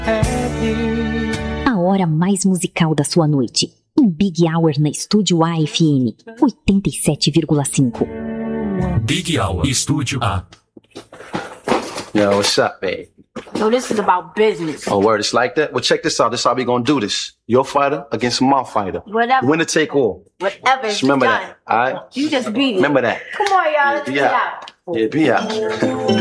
A hora mais musical da sua noite. Um Big Hour na Estúdio A FM 87,5. Big Hour, Estúdio A. Yo, what's up, babe? No, this is about business. Oh, word, it's like that? Well, check this out. This is how we gonna do this. Your fighter against my fighter. Whatever. Winner take all. Whatever. Just remember done. that, all right? You just beat it. Remember that. Come on, y'all. Let's Be get out. out. Yeah, be out.